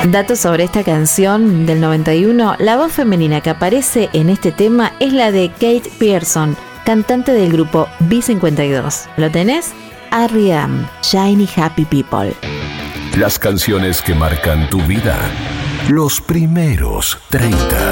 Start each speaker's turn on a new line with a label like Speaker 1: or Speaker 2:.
Speaker 1: Datos sobre esta canción del 91, la voz femenina que aparece en este tema es la de Kate Pierson, cantante del grupo B52. ¿Lo tenés? R.E.M., Shiny Happy People.
Speaker 2: Las canciones que marcan tu vida. Los primeros 30.